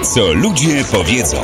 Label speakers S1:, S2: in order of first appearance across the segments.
S1: Co ludzie powiedzą.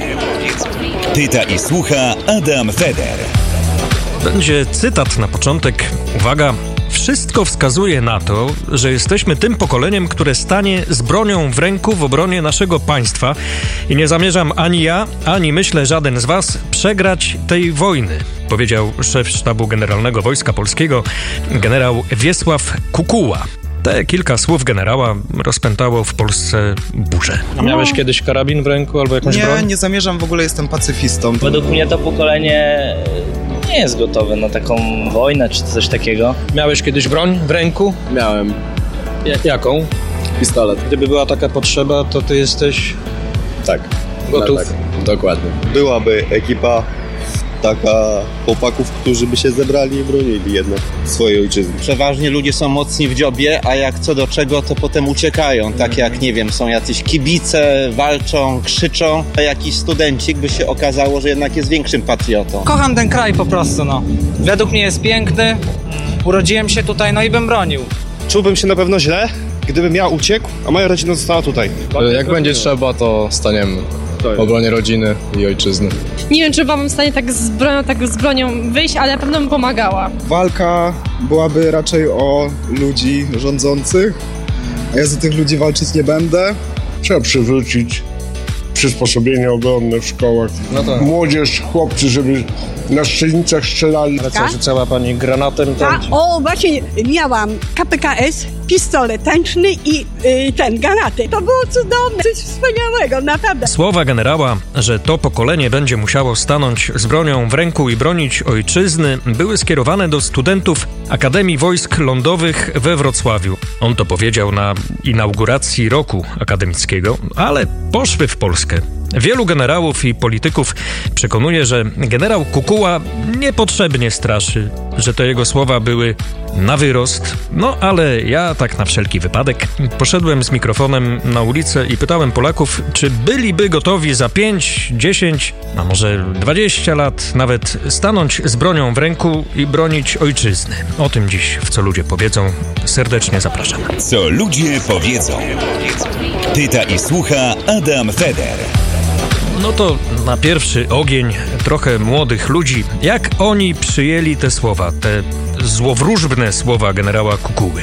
S1: Pyta i słucha Adam Feder.
S2: Będzie cytat na początek. Uwaga. Wszystko wskazuje na to, że jesteśmy tym pokoleniem, które stanie z bronią w ręku w obronie naszego państwa i nie zamierzam ani ja, ani myślę żaden z was przegrać tej wojny, powiedział szef Sztabu Generalnego Wojska Polskiego generał Wiesław Kukuła. Te kilka słów generała rozpętało w Polsce burzę.
S3: A miałeś kiedyś karabin w ręku albo jakąś broń?
S4: Nie zamierzam, w ogóle jestem pacyfistą.
S5: Według mnie to pokolenie nie jest gotowe na taką wojnę czy coś takiego.
S3: Miałeś kiedyś broń w ręku?
S6: Miałem.
S3: Jaką?
S6: Pistolet.
S3: Gdyby była taka potrzeba, to ty jesteś
S6: Tak.
S3: gotów?
S6: No tak, dokładnie.
S7: Byłaby ekipa taka chłopaków, którzy by się zebrali i bronili jednak swojej ojczyzny.
S8: Przeważnie ludzie są mocni w dziobie, a jak co do czego, to potem uciekają. Tak jak, nie wiem, są jacyś kibice, walczą, krzyczą, a jakiś studencik by się okazało, że jednak jest większym patriotą.
S9: Kocham ten kraj po prostu, no. Według mnie jest piękny, urodziłem się tutaj, no i bym bronił.
S10: Czułbym się na pewno źle, gdybym ja uciekł, a moja rodzina została tutaj.
S6: Jak będzie trzeba, to staniemy w obronie rodziny i ojczyzny.
S11: Nie wiem, czy byłabym w stanie tak z bronią wyjść, ale na pewno bym pomagała.
S4: Walka byłaby raczej o ludzi rządzących, a ja za tych ludzi walczyć nie będę.
S12: Trzeba przywrócić przysposobienie obronne w szkołach.
S3: No tak.
S12: Młodzież, chłopcy, żeby na strzelnicach strzelali.
S3: Ale co, rzucała pani granatem?
S13: Właśnie miałam KPKS, pistolet ręczny i granaty. To było cudowne, coś wspaniałego, naprawdę.
S2: Słowa generała, że to pokolenie będzie musiało stanąć z bronią w ręku i bronić ojczyzny, były skierowane do studentów Akademii Wojsk Lądowych we Wrocławiu. On to powiedział na inauguracji roku akademickiego, ale poszły w Polskę. Wielu generałów i polityków przekonuje, że generał Kukuła niepotrzebnie straszy, że te jego słowa były na wyrost. No ale ja tak na wszelki wypadek poszedłem z mikrofonem na ulicę i pytałem Polaków, czy byliby gotowi za 5, 10, a może 20 lat nawet stanąć z bronią w ręku i bronić ojczyzny. O tym dziś w Co ludzie powiedzą. Serdecznie zapraszam.
S1: Co ludzie powiedzą. Pyta i słucha Adam Feder.
S2: No to na pierwszy ogień trochę młodych ludzi. Jak oni przyjęli te słowa, te złowróżbne słowa generała Kukuły?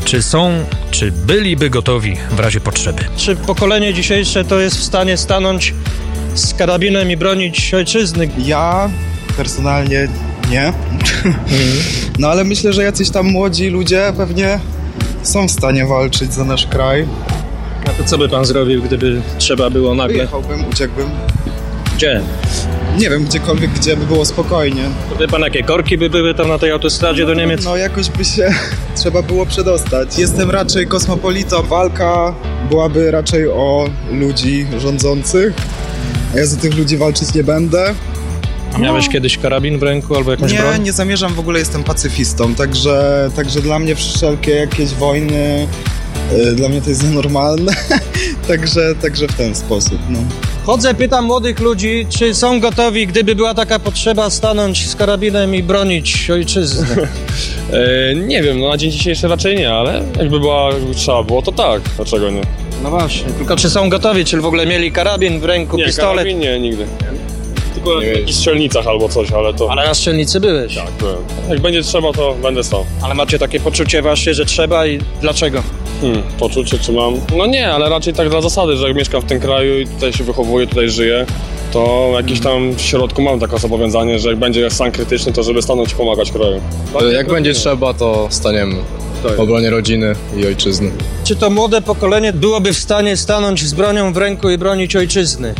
S2: Czy byliby gotowi w razie potrzeby?
S3: Czy pokolenie dzisiejsze to jest w stanie stanąć z karabinem i bronić ojczyzny?
S4: Ja personalnie nie. No ale myślę, że jacyś tam młodzi ludzie pewnie są w stanie walczyć za nasz kraj.
S3: A to co by pan zrobił, gdyby trzeba było nagle?
S4: Wyjechałbym, uciekłbym.
S3: Gdzie?
S4: Nie wiem, gdziekolwiek, gdzie by było spokojnie.
S3: To wie pan, jakie korki by były tam na tej autostradzie do Niemiec?
S4: No jakoś by się trzeba było przedostać. Jestem raczej kosmopolitą. Walka byłaby raczej o ludzi rządzących, a ja za tych ludzi walczyć nie będę.
S3: A miałeś kiedyś karabin w ręku albo jakąś broń?
S4: Nie zamierzam, w ogóle jestem pacyfistą, także dla mnie wszelkie jakieś wojny, dla mnie to jest nienormalne, także w ten sposób, no.
S3: Chodzę, pytam młodych ludzi, czy są gotowi, gdyby była taka potrzeba, stanąć z karabinem i bronić ojczyzny.
S14: Nie wiem, no na dzień dzisiejszy raczej nie, ale jakby trzeba było, to tak, dlaczego nie?
S3: No właśnie, tylko czy są gotowi, czy w ogóle mieli karabin w ręku,
S14: nie,
S3: pistolet?
S14: Karabin nie, nigdy. Tylko w jakichś strzelnicach albo coś, ale to...
S3: Ale na strzelnicy byłeś?
S14: Tak, byłem. Jak będzie trzeba, to będę stał.
S3: Ale macie takie poczucie właśnie, że trzeba i dlaczego?
S14: Poczucie, czy mam? No nie, ale raczej tak dla zasady, że jak mieszkam w tym kraju i tutaj się wychowuję, tutaj żyję, to jakiś tam w środku mam takie zobowiązanie, że jak będzie stan krytyczny, to żeby stanąć i pomagać kraju.
S6: Jak będzie trzeba, to staniemy w obronie rodziny i ojczyzny.
S3: Czy to młode pokolenie byłoby w stanie stanąć z bronią w ręku i bronić ojczyzny?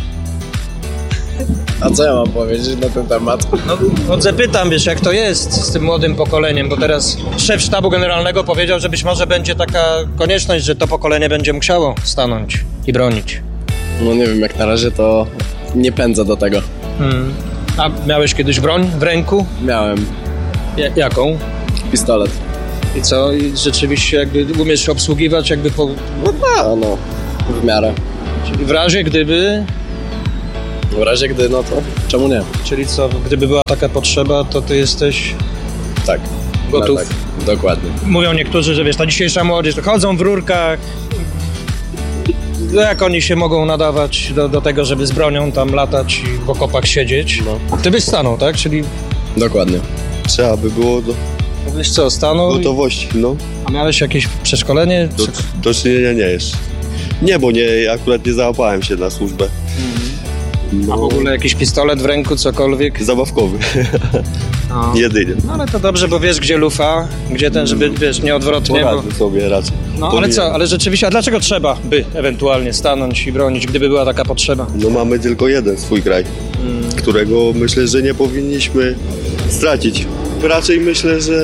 S6: A co ja mam powiedzieć na ten temat?
S3: No, chodzę, pytam, wiesz, jak to jest z tym młodym pokoleniem, bo teraz szef Sztabu Generalnego powiedział, że być może będzie taka konieczność, że to pokolenie będzie musiało stanąć i bronić.
S6: No nie wiem, jak na razie to nie pędzę do tego.
S3: A miałeś kiedyś broń w ręku?
S6: Miałem.
S3: Jaką?
S6: Pistolet.
S3: I co? I rzeczywiście jakby umiesz obsługiwać jakby po...
S6: No, w miarę.
S3: Czyli w razie gdyby...
S6: W razie gdy, no to czemu nie?
S3: Czyli co, gdyby była taka potrzeba, to ty jesteś...
S6: Tak.
S3: Gotów?
S6: No tak, dokładnie.
S3: Mówią niektórzy, że wiesz, ta dzisiejsza młodzież to chodzą w rurkach. Jak oni się mogą nadawać do tego, żeby z bronią tam latać i w okopach siedzieć? Ty byś stanął, tak? Czyli
S7: Dokładnie. Trzeba by było
S3: mówisz co, stanął?
S7: gotowości, no.
S3: A miałeś jakieś przeszkolenie?
S7: Do czynienia nie jeszcze. Nie, bo akurat nie załapałem się na służbę.
S3: A w ogóle jakiś pistolet w ręku, cokolwiek?
S7: Zabawkowy. Jedynie.
S3: No ale to dobrze, bo wiesz, gdzie lufa, gdzie ten, żeby, wiesz, nieodwrotnie.
S7: Poradzę sobie raczej.
S3: No ale co, ale rzeczywiście, a dlaczego trzeba by ewentualnie stanąć i bronić, gdyby była taka potrzeba?
S7: No mamy tylko jeden swój kraj, którego myślę, że nie powinniśmy stracić. Raczej myślę, że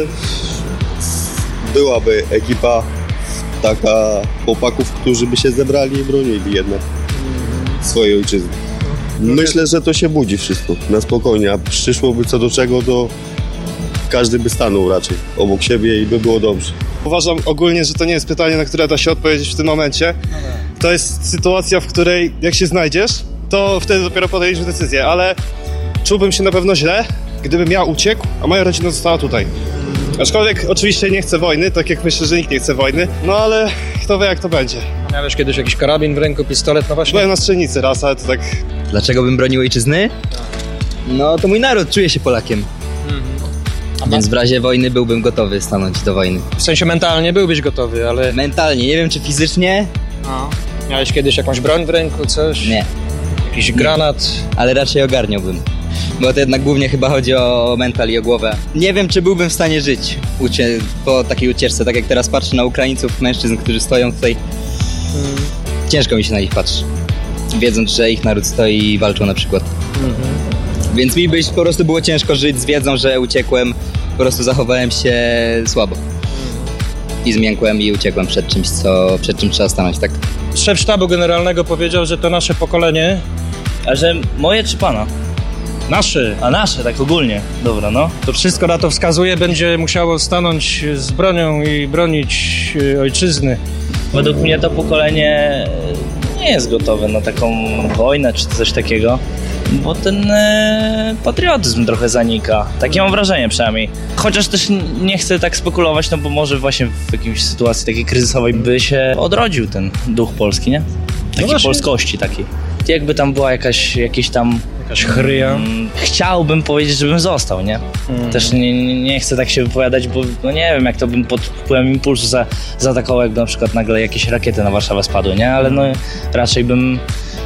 S7: byłaby ekipa taka chłopaków, którzy by się zebrali i bronili jednak swojej ojczyzny. Myślę, że to się budzi wszystko na spokojnie, a przyszłoby co do czego, to każdy by stanął raczej obok siebie i by było dobrze.
S10: Uważam ogólnie, że to nie jest pytanie, na które da się odpowiedzieć w tym momencie. To jest sytuacja, w której jak się znajdziesz, to wtedy dopiero podejdziesz decyzję, ale czułbym się na pewno źle, gdybym ja uciekł, a moja rodzina została tutaj. Aczkolwiek oczywiście nie chcę wojny, tak jak myślę, że nikt nie chce wojny, no ale kto wie jak to będzie.
S3: Miałeś kiedyś jakiś karabin w ręku, pistolet, no właśnie?
S10: Byłem na strzelnicy raz, ale to tak...
S15: Dlaczego bym bronił ojczyzny? No to mój naród, czuję się Polakiem. Więc w razie wojny byłbym gotowy stanąć do wojny.
S3: W sensie mentalnie byłbyś gotowy, ale...
S15: Mentalnie, nie wiem czy fizycznie.
S3: Miałeś kiedyś jakąś broń w ręku, coś?
S15: Nie.
S3: Jakiś granat?
S15: Ale raczej ogarniałbym. Bo to jednak głównie chyba chodzi o mental i o głowę. Nie wiem, czy byłbym w stanie żyć po takiej ucieczce, tak jak teraz patrzę na Ukraińców, mężczyzn, którzy stoją tutaj. Ciężko mi się na nich patrzy, wiedząc, że ich naród stoi i walczą na przykład. Więc mi po prostu było ciężko żyć z wiedzą, że uciekłem, po prostu zachowałem się słabo. I zmiękłem i uciekłem przed czym trzeba stanąć, tak?
S3: Szef sztabu generalnego powiedział, że to nasze pokolenie...
S5: A że moje czy pana?
S3: Nasze.
S5: A nasze, tak ogólnie. Dobra, no.
S3: To wszystko na to wskazuje, będzie musiało stanąć z bronią i bronić ojczyzny.
S5: Według mnie to pokolenie nie jest gotowe na taką wojnę czy coś takiego, bo ten patriotyzm trochę zanika. Takie mam wrażenie przynajmniej. Chociaż też nie chcę tak spekulować, no bo może właśnie w jakiejś sytuacji takiej kryzysowej by się odrodził ten duch polski, nie? Takiej polskości takiej. Jakby tam była jakaś
S3: chryja.
S5: Chciałbym powiedzieć, żebym został, nie? Też nie chcę tak się wypowiadać, bo no nie wiem, jak to bym pod wpływem impulsu zaatakował, jakby na przykład nagle jakieś rakiety na Warszawę spadły, nie? Ale no raczej bym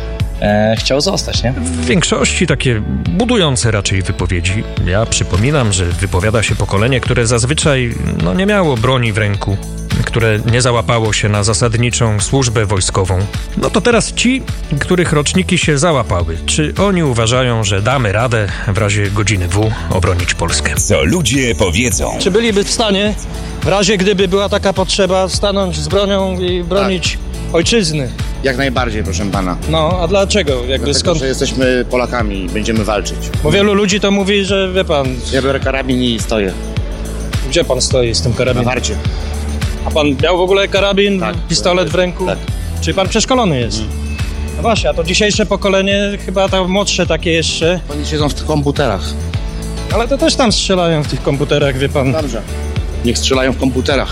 S5: chciał zostać, nie?
S2: W większości takie budujące raczej wypowiedzi. Ja przypominam, że wypowiada się pokolenie, które zazwyczaj nie miało broni w ręku, które nie załapało się na zasadniczą służbę wojskową. No to teraz ci, których roczniki się załapały, czy oni uważają, że damy radę w razie godziny W obronić Polskę?
S1: Co ludzie powiedzą?
S3: Czy byliby w stanie, w razie gdyby była taka potrzeba, stanąć z bronią i bronić ojczyzny?
S16: Jak najbardziej, proszę pana.
S3: No, a dlaczego?
S16: Dlatego, że jesteśmy Polakami i będziemy walczyć.
S3: Bo wielu ludzi to mówi, że wie pan...
S16: Ja biorę karabin i stoję.
S3: Gdzie pan stoi z tym karabinem?
S16: Na warcie.
S3: A pan miał w ogóle karabin, pistolet w ręku?
S16: Tak.
S3: Czyli pan przeszkolony jest? No właśnie, a to dzisiejsze pokolenie, chyba tam młodsze takie jeszcze...
S16: Oni siedzą w tych komputerach.
S3: Ale to też tam strzelają w tych komputerach, wie pan.
S16: Dobrze. Niech strzelają w komputerach.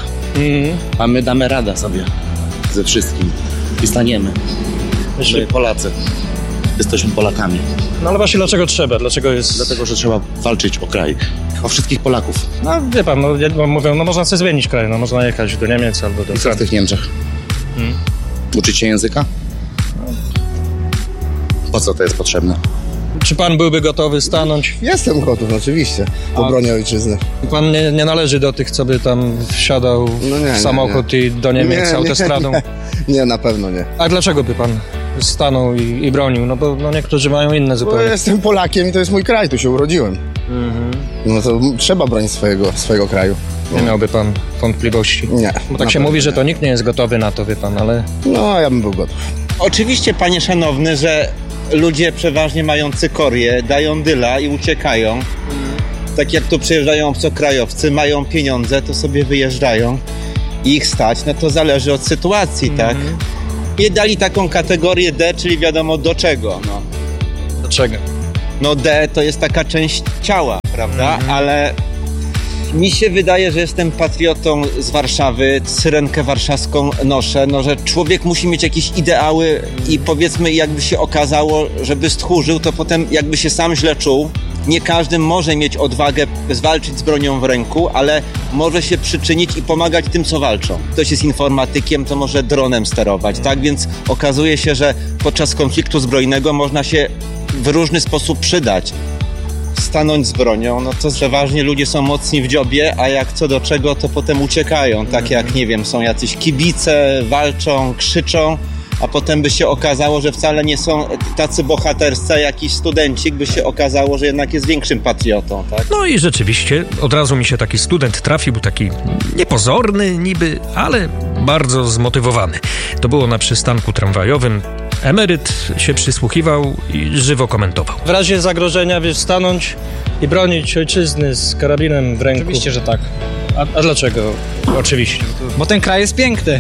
S16: A my damy radę sobie ze wszystkim. I staniemy. My Polacy. Jesteśmy Polakami.
S3: No ale właśnie dlaczego trzeba? Dlaczego jest...
S16: Dlatego, że trzeba walczyć o kraj. O wszystkich Polaków.
S3: No wie pan, mówią, można sobie zmienić kraj, można jechać do Niemiec albo do...
S16: I co w tych Niemczech? Uczyć się języka? Po co to jest potrzebne?
S3: Czy pan byłby gotowy stanąć?
S17: Jestem gotów, oczywiście, do broni ojczyzny.
S3: Pan nie należy do tych, co by tam wsiadał w samochód i do Niemiec autostradą?
S17: Nie, na pewno nie.
S3: A dlaczego by pan stanął i bronił? No bo niektórzy mają inne zupełnie.
S17: Bo jestem Polakiem i to jest mój kraj, tu się urodziłem. No to trzeba bronić swojego kraju.
S3: Nie miałby pan wątpliwości?
S17: Nie.
S3: Bo tak się mówi, że to nikt nie jest gotowy na to, wie pan, ale...
S17: No, ja bym był gotów.
S8: Oczywiście, panie szanowny, że ludzie przeważnie mają cykorię, dają dyla i uciekają. Tak jak tu przyjeżdżają obcokrajowcy, mają pieniądze, to sobie wyjeżdżają i ich stać, no to zależy od sytuacji, tak? I dali taką kategorię D, czyli wiadomo do czego, no.
S3: Do czego?
S8: No D to jest taka część ciała, prawda? Ale Mi się wydaje, że jestem patriotą z Warszawy, syrenkę warszawską noszę, no, że człowiek musi mieć jakieś ideały i powiedzmy jakby się okazało, żeby stchórzył, to potem jakby się sam źle czuł. Nie każdy może mieć odwagę zwalczyć z bronią w ręku, ale może się przyczynić i pomagać tym, co walczą. Ktoś jest informatykiem, to może dronem sterować, tak? Więc okazuje się, że podczas konfliktu zbrojnego można się w różny sposób przydać. Stanąć z bronią, no to przeważnie ludzie są mocni w dziobie, a jak co do czego, to potem uciekają. Tak jak, nie wiem, są jacyś kibice, walczą, krzyczą, a potem by się okazało, że wcale nie są tacy bohaterscy, a jakiś studencik by się okazało, że jednak jest większym patriotą, tak?
S2: No i rzeczywiście, od razu mi się taki student trafił, taki niepozorny niby, ale bardzo zmotywowany. To było na przystanku tramwajowym. Emeryt się przysłuchiwał i żywo komentował.
S3: W razie zagrożenia, wiesz, stanąć i bronić ojczyzny z karabinem w ręku.
S9: Oczywiście, że tak.
S3: A dlaczego? Oczywiście.
S9: Bo ten kraj jest piękny.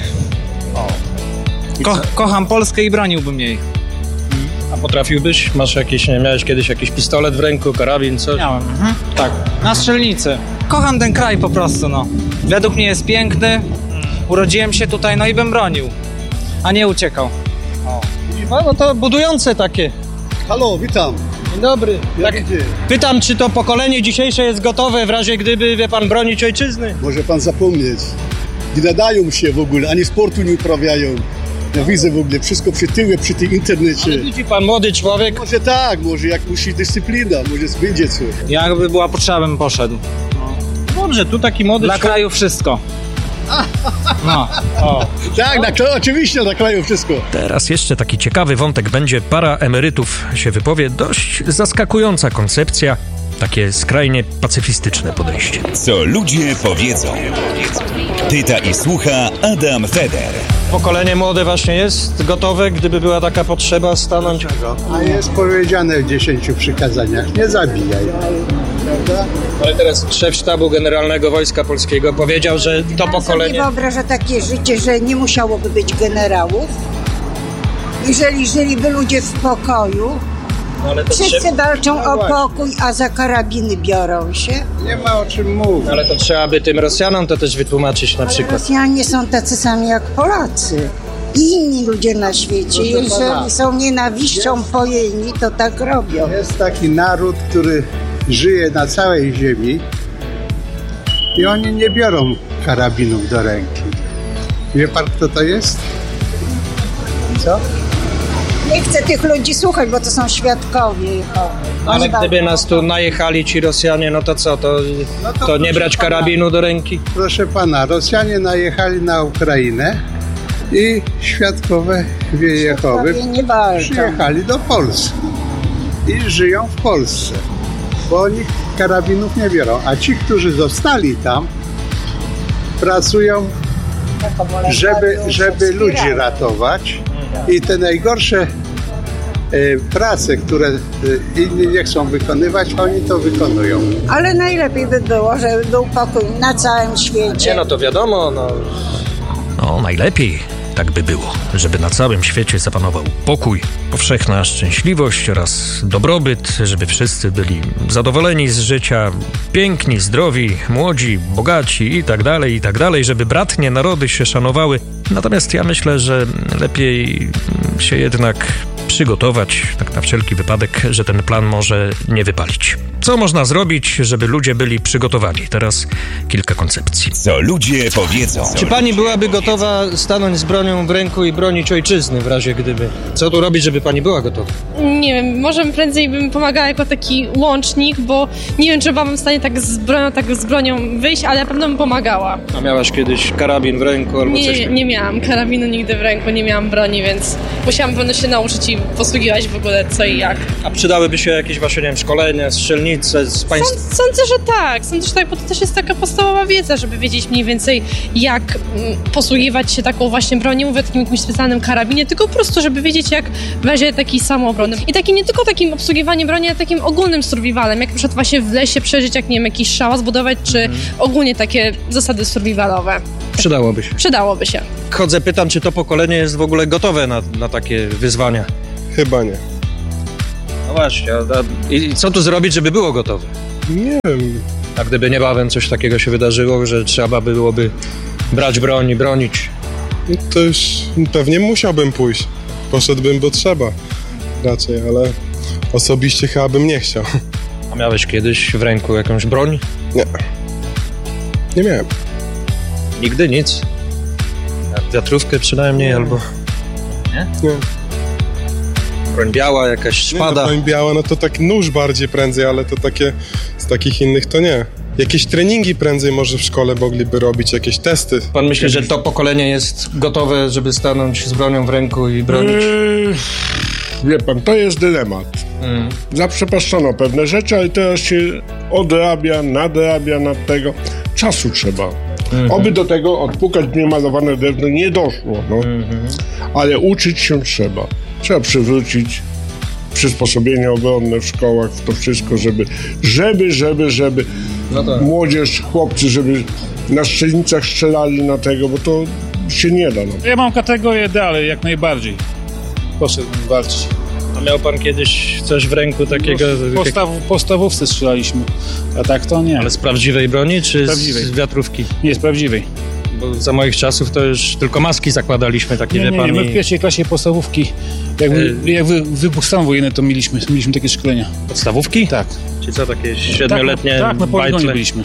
S9: Kocham Polskę i broniłbym jej.
S3: A potrafiłbyś? Masz jakieś, nie miałeś kiedyś jakiś pistolet w ręku, karabin, coś?
S9: Miałem. Tak. Na strzelnicy. Kocham ten kraj po prostu, no. Według mnie jest piękny. Urodziłem się tutaj, no i bym bronił. A nie uciekał.
S3: No to budujące takie.
S18: Halo, witam.
S3: Dzień dobry. Tak, pytam, czy to pokolenie dzisiejsze jest gotowe w razie gdyby, wie pan, bronić ojczyzny?
S18: Może pan zapomnieć. Nie nadają się w ogóle, ani sportu nie uprawiają. Ja widzę w ogóle wszystko przy tyłu, przy tym internecie.
S3: Ale widzi pan, młody człowiek?
S18: Może tak, może jak musi dyscyplina, może będzie coś.
S9: Jakby była potrzeba, bym poszedł.
S3: Dobrze, tu taki młody
S9: Dla kraju wszystko.
S18: No. O. Tak, oczywiście dla kraju wszystko.
S2: Teraz jeszcze taki ciekawy wątek będzie. Para emerytów się wypowie. Dość zaskakująca koncepcja. Takie skrajnie pacyfistyczne podejście.
S1: Co ludzie powiedzą. Pyta i słucha Adam Feder.
S3: Pokolenie młode właśnie jest gotowe, gdyby była taka potrzeba stanąć.
S18: A jest powiedziane w 10 przykazaniach, nie zabijaj. Prawda?
S3: Ale teraz szef sztabu generalnego Wojska Polskiego powiedział, że to pokolenie...
S19: Ja sobie wyobraża takie życie, że nie musiałoby być generałów. Jeżeli żyliby ludzie w pokoju, wszyscy walczą o pokój, a za karabiny biorą się.
S18: Nie ma o czym mówić.
S3: Ale to trzeba by tym Rosjanom to też wytłumaczyć na przykład.
S19: Rosjanie są tacy sami jak Polacy. I inni ludzie na świecie. Jeżeli są nienawiścią pojeni, to tak robią.
S18: Jest taki naród, który żyje na całej ziemi i oni nie biorą karabinów do ręki. Wie pan, kto to jest? Co?
S19: Nie chcę tych ludzi słuchać, bo to są świadkowie.
S3: Ale gdyby nas tu najechali ci Rosjanie, no to co? To nie brać karabinu do ręki?
S18: Proszę pana, Rosjanie najechali na Ukrainę i świadkowie Jehowy przyjechali do Polski i żyją w Polsce, bo oni karabinów nie biorą, a ci, którzy zostali tam, pracują, żeby ludzi ratować i te najgorsze prace, które inni nie chcą wykonywać, oni to wykonują.
S19: Ale najlepiej by było, żeby był pokój na całym świecie.
S3: Nie, no to wiadomo,
S2: No, najlepiej tak by było, żeby na całym świecie zapanował pokój, powszechna szczęśliwość oraz dobrobyt, żeby wszyscy byli zadowoleni z życia, piękni, zdrowi, młodzi, bogaci i tak dalej, żeby bratnie narody się szanowały. Natomiast ja myślę, że lepiej się jednak przygotować, tak na wszelki wypadek, że ten plan może nie wypalić. Co można zrobić, żeby ludzie byli przygotowani? Teraz kilka koncepcji.
S1: Co ludzie powiedzą.
S3: Czy pani byłaby gotowa stanąć z bronią w ręku i bronić ojczyzny w razie gdyby? Co tu robić, żeby pani była gotowa?
S11: Nie wiem, może prędzej bym pomagała jako taki łącznik, bo nie wiem, czy byłabym w stanie tak z bronią wyjść, ale na pewno bym pomagała.
S3: A miałaś kiedyś karabin w ręku albo coś?
S11: Nie miałam karabinu nigdy w ręku, nie miałam broni, więc musiałam pewno się nauczyć i posługiwać w ogóle co i jak.
S3: A przydałyby się jakieś właśnie, nie wiem, szkolenia, strzelnice z państwa?
S11: Sądzę, że tak, bo to też jest taka podstawowa wiedza, żeby wiedzieć mniej więcej jak posługiwać się taką właśnie bronią, mówię o takim jakimś specjalnym karabinie, tylko po prostu, żeby wiedzieć jak w razie takiej samoobrony. I taki nie tylko takim obsługiwaniem broni, ale takim ogólnym survivalem, jak na przykład właśnie w lesie przeżyć, jak nie wiem, jakiś szałas zbudować, czy ogólnie takie zasady survivalowe.
S3: Przydałoby się. Chodzę, pytam, czy to pokolenie jest w ogóle gotowe na takie wyzwania?
S10: Chyba nie.
S3: No właśnie, i co tu zrobić, żeby było gotowe?
S10: Nie wiem.
S3: A gdyby niebawem coś takiego się wydarzyło, że trzeba byłoby brać broń i bronić?
S20: To już pewnie musiałbym pójść. Poszedłbym, bo trzeba raczej, ale osobiście chyba bym nie chciał.
S3: A miałeś kiedyś w ręku jakąś broń?
S20: Nie. Nie miałem.
S3: Nigdy nic? Wiatrówkę przynajmniej, albo... Nie?
S20: Nie.
S3: Broń biała, jakaś szpada?
S20: Nie, broń biała, no to tak nóż bardziej prędzej, ale to takie, z takich innych to nie. Jakieś treningi prędzej może w szkole mogliby robić, jakieś testy.
S3: Pan myśli, że to pokolenie jest gotowe, żeby stanąć z bronią w ręku i bronić?
S12: Wie pan, to jest dylemat. Zaprzepaszczono pewne rzeczy, ale teraz się odrabia, nadrabia nad tego. Czasu trzeba. Oby do tego odpukać niemalowane drewno nie doszło, no. Ale uczyć się trzeba. Trzeba przywrócić przysposobienia obronne w szkołach, to wszystko, żeby
S3: no tak.
S12: Młodzież, chłopcy, żeby na strzelnicach strzelali na tego, bo to się nie da. No.
S21: Ja mam kategorię dalej, jak najbardziej. Poszedłbym walczyć.
S3: A miał pan kiedyś coś w ręku takiego?
S21: W podstawówce strzelaliśmy, a tak to nie.
S3: Ale z prawdziwej broni, czy z wiatrówki?
S21: Nie, z prawdziwej.
S3: Bo za moich czasów to już tylko maski zakładaliśmy, takie wie pan.
S21: Nie, my w pierwszej klasie podstawówki, jak wybuch stanu wojenny, to mieliśmy takie szkolenia.
S3: Podstawówki?
S21: Tak.
S3: Czy co, takie 7-letnie
S21: Tak, na poligonie byliśmy.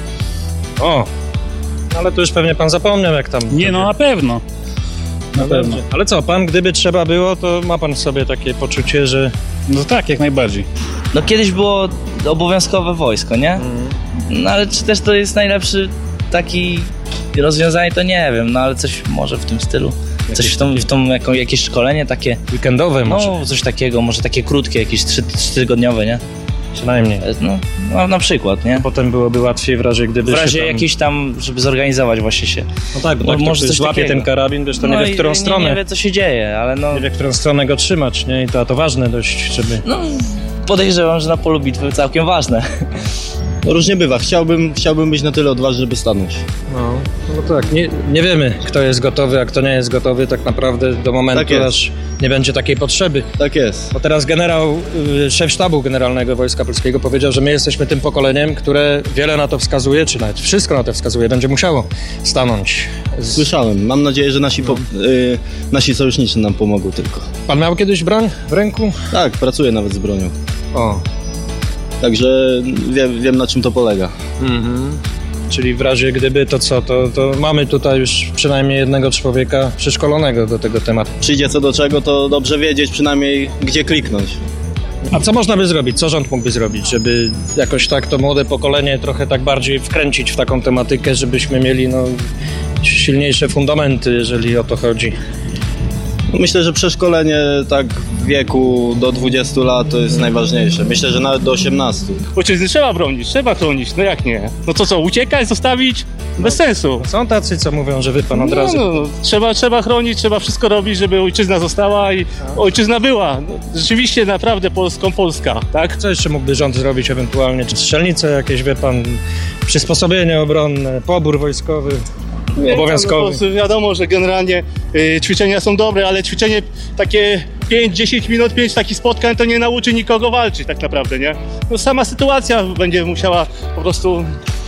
S3: O, ale to już pewnie pan zapomniał, jak tam...
S21: Nie, no na pewno. Na pewno.
S3: Ale co, pan, gdyby trzeba było, to ma pan w sobie takie poczucie, że...
S21: No tak, jak najbardziej.
S5: No kiedyś było obowiązkowe wojsko, nie? No ale czy też to jest najlepszy taki rozwiązanie, to nie wiem, no ale coś może w tym stylu. Coś jakieś szkolenie takie...
S3: Weekendowe może?
S5: No, coś takiego, może takie krótkie, jakieś 3-tygodniowe, nie?
S3: Przynajmniej.
S5: No, na przykład, nie?
S3: Potem byłoby łatwiej w razie, gdyby
S5: w razie
S3: się tam...
S5: jakiś tam, żeby zorganizować właśnie się.
S3: No tak, bo może ktoś złapie ten karabin, wiesz, to nie wie, w którą stronę.
S5: Nie wie, co się dzieje, ale no...
S3: Nie wie, w którą stronę go trzymać, nie? I to ważne dość, żeby...
S5: No, podejrzewam, że na polu bitwy całkiem ważne.
S7: No, różnie bywa. Chciałbym być na tyle odważny, żeby stanąć.
S3: No tak, nie wiemy, kto jest gotowy, a kto nie jest gotowy tak naprawdę do momentu, tak aż nie będzie takiej potrzeby.
S7: Tak jest.
S3: Bo teraz szef sztabu generalnego Wojska Polskiego powiedział, że my jesteśmy tym pokoleniem, które wiele na to wskazuje, czy nawet wszystko na to wskazuje, będzie musiało stanąć.
S7: Słyszałem. Mam nadzieję, że nasi sojusznicy nam pomogą tylko.
S3: Pan miał kiedyś broń w ręku?
S7: Tak, pracuję nawet z bronią.
S3: O.
S7: Także wiem na czym to polega.
S3: Czyli w razie gdyby to co, to mamy tutaj już przynajmniej jednego człowieka przeszkolonego do tego tematu.
S7: Przyjdzie co do czego, to dobrze wiedzieć przynajmniej gdzie kliknąć.
S3: A co można by zrobić? Co rząd mógłby zrobić, żeby jakoś tak to młode pokolenie trochę tak bardziej wkręcić w taką tematykę, żebyśmy mieli silniejsze fundamenty, jeżeli o to chodzi?
S7: Myślę, że przeszkolenie tak w wieku do 20 lat to jest najważniejsze. Myślę, że nawet do 18.
S21: Ojczyzny trzeba bronić, trzeba chronić, no jak nie? No to co, uciekać, zostawić? Bez sensu.
S3: Są tacy, co mówią, że wy pan od razu...
S21: Trzeba chronić, trzeba wszystko robić, żeby ojczyzna została i ojczyzna była. No, rzeczywiście naprawdę Polska, tak?
S3: Co jeszcze mógłby rząd zrobić ewentualnie? Czy strzelnice jakieś, wie pan, przysposobienie obronne, pobór wojskowy? Obowiązkowy.
S21: No, wiadomo, że generalnie ćwiczenia są dobre, ale ćwiczenie takie 5-10 minut, 5 takich spotkań to nie nauczy nikogo walczyć tak naprawdę, nie? No, sama sytuacja będzie musiała po prostu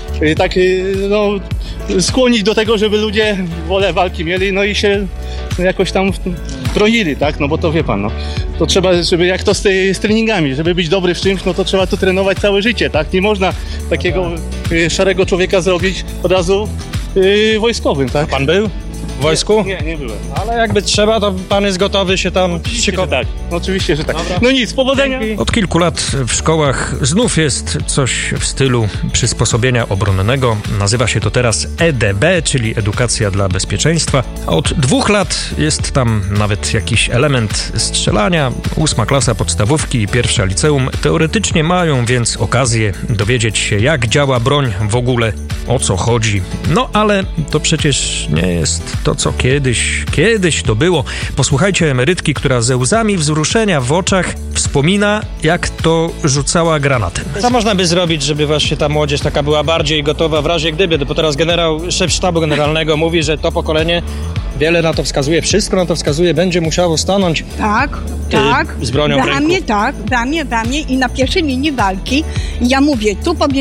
S21: skłonić do tego, żeby ludzie wolę walki mieli, no i się jakoś tam bronili, tak? No bo to wie pan, no. To trzeba, żeby jak to z treningami, żeby być dobry w czymś, no to trzeba to trenować całe życie, tak? Nie można takiego szarego człowieka zrobić od razu wojskowym, tak?
S3: A pan był w wojsku?
S21: Nie byłem.
S3: Ale jakby trzeba, to pan jest gotowy się tam szykować?
S21: Tak, oczywiście, że tak. Dobra. No nic, powodzenia.
S2: Od kilku lat w szkołach znów jest coś w stylu przysposobienia obronnego. Nazywa się to teraz EDB, czyli Edukacja dla Bezpieczeństwa. A od 2 lat jest tam nawet jakiś element strzelania. 8. klasa podstawówki i 1. liceum teoretycznie mają więc okazję dowiedzieć się, jak działa broń w ogóle, o co chodzi. No ale to przecież nie jest to, co kiedyś to było. Posłuchajcie emerytki, która ze łzami wzruszenia w oczach wspomina, jak to rzucała granatem.
S3: Co można by zrobić, żeby właśnie ta młodzież taka była bardziej gotowa w razie gdyby? Bo teraz szef sztabu generalnego mówi, że to pokolenie wiele na to wskazuje, wszystko na to wskazuje, będzie musiało stanąć z bronią w ręku.
S13: Dla mnie i na pierwszej linii walki. Ja mówię, tu powinno być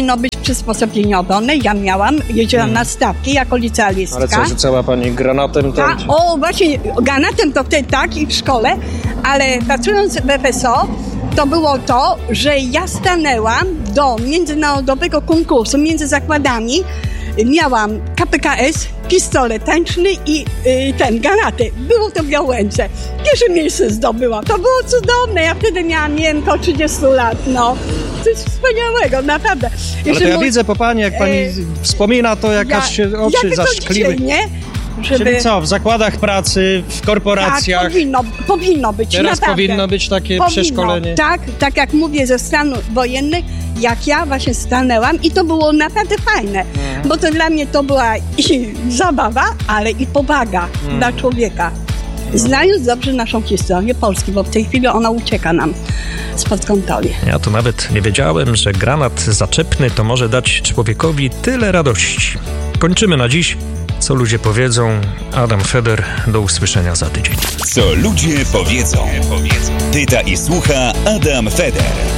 S13: przysposobienie obronne, ja miałam, jeździłam na stawki jako licealistka.
S3: Ale co, rzucała pani granatem?
S13: Właśnie, granatem to wtedy tak i w szkole, ale pracując w FSO, to było to, że ja stanęłam do międzynarodowego konkursu między zakładami. Miałam KPKS, pistolet ręczny i granaty. Było to w Białęce. Pierwsze miejsce zdobyłam. To było cudowne. Ja wtedy miałam, nie wiem, po 30 lat. No, coś wspaniałego, naprawdę.
S3: Ale to ja widzę po pani, jak pani wspomina, to jakaś się oczy zaszkliły.
S13: Nie?
S3: Czyli co, w zakładach pracy, w korporacjach?
S13: Tak, powinno być.
S3: Teraz
S13: naprawdę.
S3: powinno być takie przeszkolenie?
S13: Tak jak mówię, ze stanów wojennych, jak ja właśnie stanęłam i to było naprawdę fajne, bo to dla mnie to była i zabawa, ale i powaga dla człowieka. Znając dobrze naszą historię Polski, bo w tej chwili ona ucieka nam spod kontroli.
S2: Ja to nawet nie wiedziałem, że granat zaczepny to może dać człowiekowi tyle radości. Kończymy na dziś. Co ludzie powiedzą? Adam Feder, do usłyszenia za tydzień.
S1: Co ludzie powiedzą? Pyta i słucha Adam Feder.